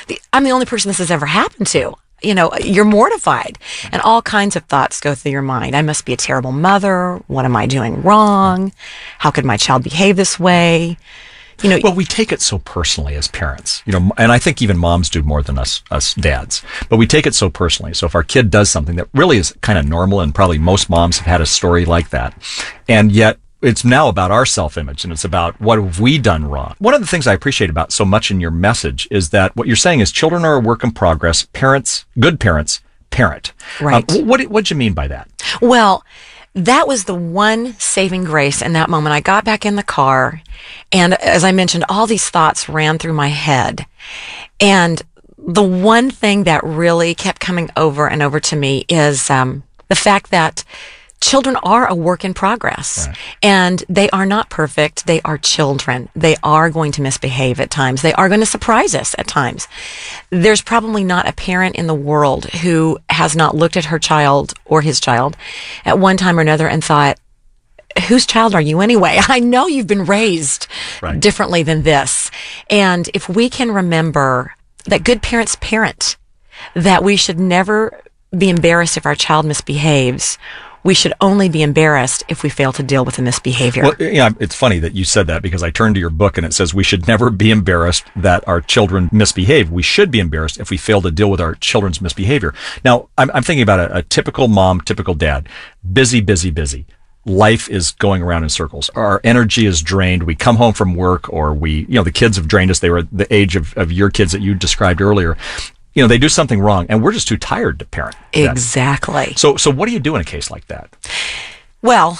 I'm the only person this has ever happened to. You're mortified, and all kinds of thoughts go through your mind. I must be a terrible mother. What am I doing wrong? How could my child behave this way? Well, we take it so personally as parents, and I think even moms do more than us dads, but we take it so personally. So if our kid does something that really is kind of normal, and probably most moms have had a story like that, and yet it's now about our self-image, and it's about what have we done wrong. One of the things I appreciate about so much in your message is that what you're saying is children are a work in progress. Parents, good parents, parent. Right. What do you mean by that? Well, that was the one saving grace in that moment. I got back in the car, and as I mentioned, all these thoughts ran through my head. And the one thing that really kept coming over and over to me is the fact that children are a work in progress, right. And they are not perfect. They are children. They are going to misbehave at times. They are going to surprise us at times. There's probably not a parent in the world who has not looked at her child or his child at one time or another and thought, whose child are you anyway? I know you've been raised right. differently than this. And if we can remember that good parents parent, that we should never be embarrassed if our child misbehaves, we should only be embarrassed if we fail to deal with the misbehavior. Well, it's funny that you said that, because I turned to your book and it says we should never be embarrassed that our children misbehave. We should be embarrassed if we fail to deal with our children's misbehavior. Now, I'm thinking about a typical mom, typical dad. Busy, busy, busy. Life is going around in circles. Our energy is drained. We come home from work, or the kids have drained us. They were the age of your kids that you described earlier. They do something wrong, and we're just too tired to parent. Exactly. So what do you do in a case like that? Well,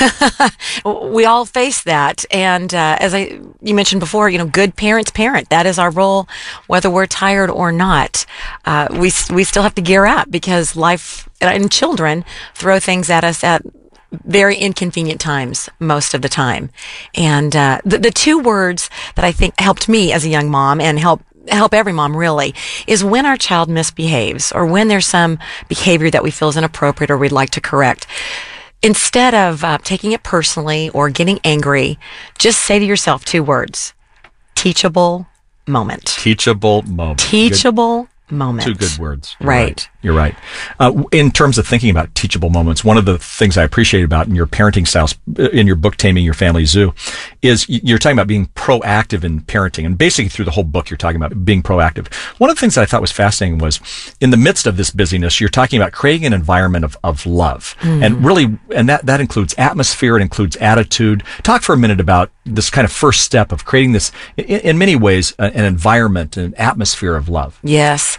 we all face that, and as you mentioned before, good parents parent. That is our role, whether we're tired or not. We still have to gear up, because life and children throw things at us at very inconvenient times most of the time. And the two words that I think helped me as a young mom, and help every mom really, is when our child misbehaves, or when there's some behavior that we feel is inappropriate or we'd like to correct. Instead of taking it personally or getting angry, just say to yourself two words: teachable moment. Teachable moment. Teachable moment. Two good words. You're right. In terms of thinking about teachable moments, one of the things I appreciate about in your parenting styles, in your book, Taming Your Family Zoo, is you're talking about being proactive in parenting. And basically through the whole book, you're talking about being proactive. One of the things that I thought was fascinating was, in the midst of this busyness, you're talking about creating an environment of love. Mm. And that includes atmosphere, it includes attitude. Talk for a minute about this kind of first step of creating this, in many ways, an environment, an atmosphere of love. Yes.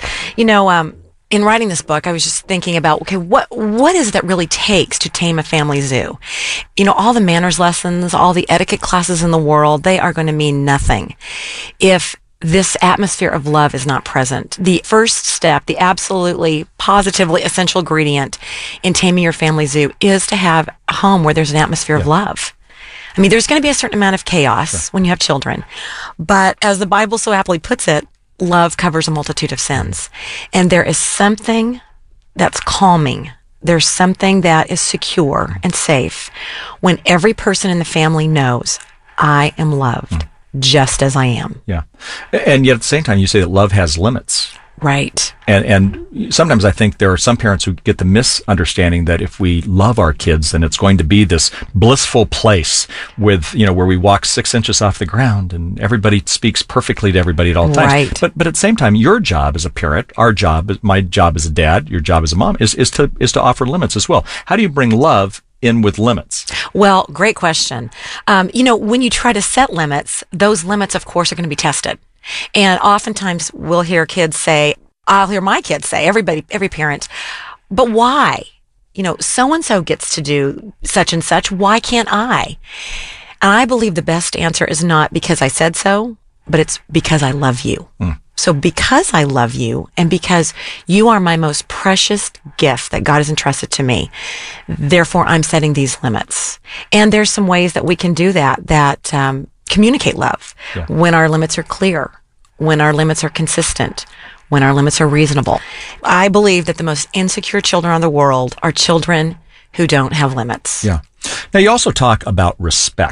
In writing this book, I was just thinking about, okay, what is it that really takes to tame a family zoo? All the manners lessons, all the etiquette classes in the world, they are going to mean nothing if this atmosphere of love is not present. The first step, the absolutely, positively essential ingredient in taming your family zoo, is to have a home where there's an atmosphere of love. I mean, there's going to be a certain amount of chaos when you have children, but as the Bible so aptly puts it, love covers a multitude of sins. And there is something that's calming. There's something that is secure and safe when every person in the family knows, I am loved just as I am. Yeah. And yet at the same time, you say that love has limits. Right. And sometimes I think there are some parents who get the misunderstanding that if we love our kids, then it's going to be this blissful place with, where we walk 6 inches off the ground and everybody speaks perfectly to everybody at all times. Right. But at the same time, your job as a parent, my job as a dad, your job as a mom is to offer limits as well. How do you bring love in with limits? Well, great question. When you try to set limits, those limits, of course, are going to be tested. And oftentimes we'll hear I'll hear my kids say, every parent, but why? So-and-so gets to do such and such. Why can't I? And I believe the best answer is not because I said so, but it's because I love you. Mm. So because I love you, and because you are my most precious gift that God has entrusted to me, therefore I'm setting these limits. And there's some ways that we can do that communicate love. Yeah. When our limits are clear, when our limits are consistent, when our limits are reasonable. I believe that the most insecure children in the world are children who don't have limits. Yeah. Now, you also talk about respect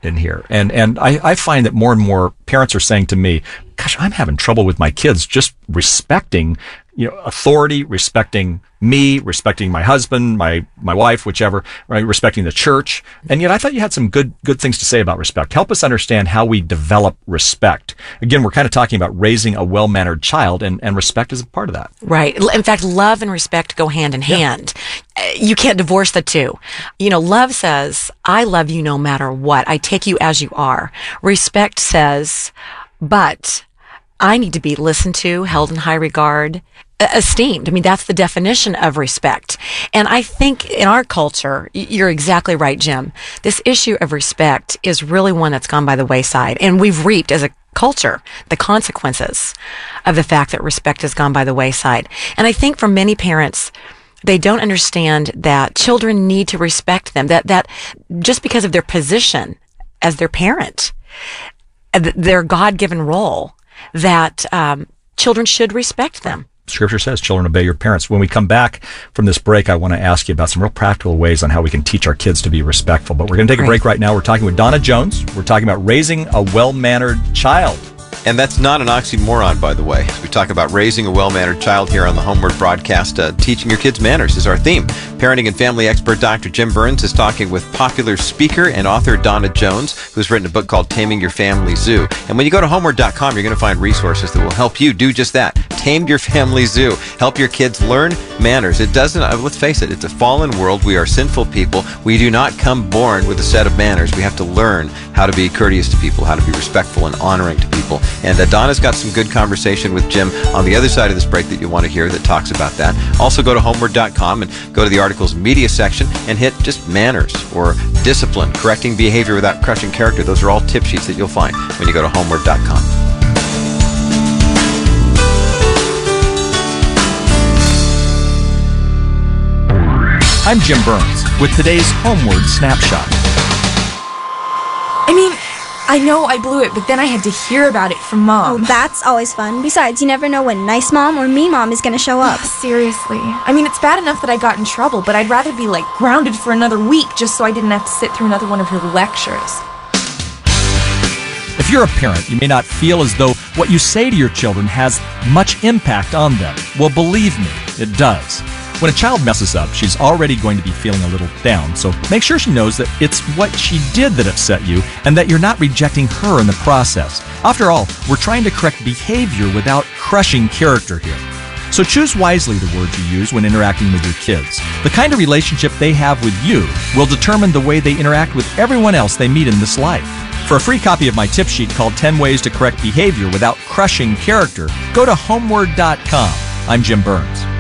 in here. And I find that more and more parents are saying to me, gosh, I'm having trouble with my kids just respecting, authority, respecting me, respecting my husband, my wife, whichever, right? Respecting the church. And yet I thought you had some good things to say about respect. Help us understand how we develop respect. Again, we're kind of talking about raising a well-mannered child, and respect is a part of that. Right. In fact, love and respect go hand in hand. You can't divorce the two. Love says, I love you no matter what. I take you as you are. Respect says, but I need to be listened to, held in high regard, esteemed. I mean, that's the definition of respect. And I think in our culture, you're exactly right, Jim. This issue of respect is really one that's gone by the wayside. And we've reaped as a culture the consequences of the fact that respect has gone by the wayside. And I think for many parents, they don't understand that children need to respect them, that just because of their position as their parent, their God-given role, that children should respect them. Scripture says, children, obey your parents. When we come back from this break, I want to ask you about some real practical ways on how we can teach our kids to be respectful. But we're going to take a break right now. We're talking with Donna Jones. We're talking about raising a well-mannered child. And that's not an oxymoron, by the way. We talk about raising a well-mannered child here on the Homeward broadcast. Teaching your kids manners is our theme. Parenting and family expert Dr. Jim Burns is talking with popular speaker and author Donna Jones, who's written a book called Taming Your Family Zoo. And when you go to homeward.com, you're going to find resources that will help you do just that. Tame your family zoo. Help your kids learn manners. It doesn't, let's face it, it's a fallen world. We are sinful people. We do not come born with a set of manners. We have to learn how to be courteous to people, how to be respectful and honoring to people. And Donna's got some good conversation with Jim on the other side of this break that you want to hear that talks about that. Also go to homeward.com and go to the article's media section and hit just manners or discipline, correcting behavior without crushing character. Those are all tip sheets that you'll find when you go to homeward.com. I'm Jim Burns with today's Homeward Snapshot. I know I blew it, but then I had to hear about it from Mom. Oh, that's always fun. Besides, you never know when nice mom or mean mom is going to show up. Seriously. It's bad enough that I got in trouble, but I'd rather be, grounded for another week just so I didn't have to sit through another one of her lectures. If you're a parent, you may not feel as though what you say to your children has much impact on them. Well, believe me, it does. When a child messes up, she's already going to be feeling a little down, so make sure she knows that it's what she did that upset you and that you're not rejecting her in the process. After all, we're trying to correct behavior without crushing character here. So choose wisely the words you use when interacting with your kids. The kind of relationship they have with you will determine the way they interact with everyone else they meet in this life. For a free copy of my tip sheet called 10 Ways to Correct Behavior Without Crushing Character, go to homeward.com. I'm Jim Burns.